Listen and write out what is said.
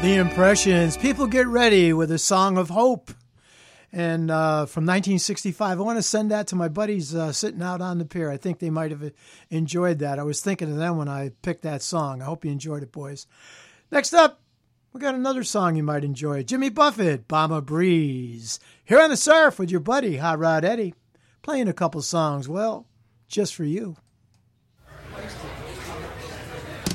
The Impressions. People get ready with a song of hope. And from 1965, I want to send that to my buddies sitting out on the pier. I think they might have enjoyed that. I was thinking of them when I picked that song. I hope you enjoyed it, boys. Next up, we got another song you might enjoy. Jimmy Buffett, Bomba Breeze. Here on the Surf with your buddy, Hot Rod Eddie. Playing a couple songs, well, just for you.